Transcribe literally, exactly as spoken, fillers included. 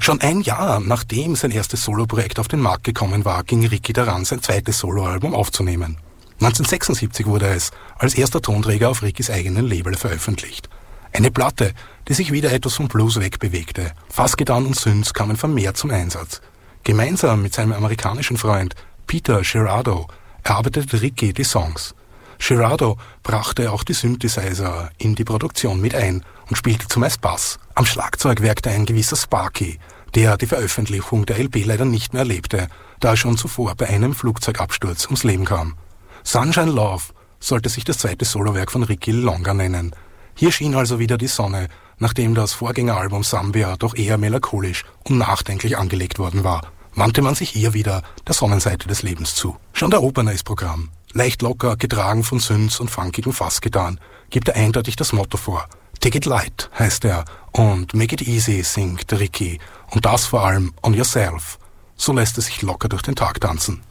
Schon ein Jahr nachdem sein erstes Soloprojekt auf den Markt gekommen war, ging Ricky daran, sein zweites Soloalbum aufzunehmen. neunzehnhundertsechsundsiebzig wurde es als erster Tonträger auf Rickys eigenen Label veröffentlicht. Eine Platte, die sich wieder etwas vom Blues wegbewegte. Fassgitarren und Synths kamen vermehrt zum Einsatz. Gemeinsam mit seinem amerikanischen Freund Peter Girardo erarbeitete Ricky die Songs. Girardo brachte auch die Synthesizer in die Produktion mit ein und spielte zumeist Bass. Am Schlagzeug wirkte ein gewisser Sparky, der die Veröffentlichung der L P leider nicht mehr erlebte, da er schon zuvor bei einem Flugzeugabsturz ums Leben kam. Sunshine Love sollte sich das zweite Solowerk von Ricky Longer nennen. Hier schien also wieder die Sonne, nachdem das Vorgängeralbum Zambia doch eher melancholisch und nachdenklich angelegt worden war, wandte man sich hier wieder der Sonnenseite des Lebens zu. Schon der Opener ist Programm. Leicht locker, getragen von Synths und funkigen Fassgitarren, gibt er eindeutig das Motto vor. Take it light, heißt er, und make it easy, singt Ricky. Und das vor allem on yourself. So lässt es sich locker durch den Tag tanzen.